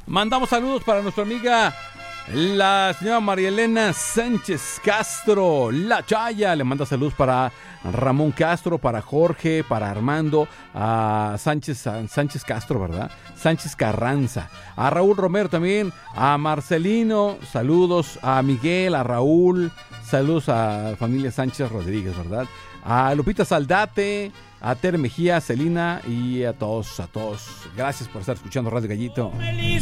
Mandamos saludos para nuestra amiga la señora María Elena Sánchez Castro, la Chaya. Le manda saludos para Ramón Castro, para Jorge, para Armando, a Sánchez Castro, ¿verdad? Sánchez Carranza, a Raúl Romero también, a Marcelino, saludos a Miguel, a Raúl, saludos a la familia Sánchez Rodríguez, ¿verdad? A Lupita Saldate, a Tere Mejía, a Celina y a todos. Gracias por estar escuchando Radio Gallito.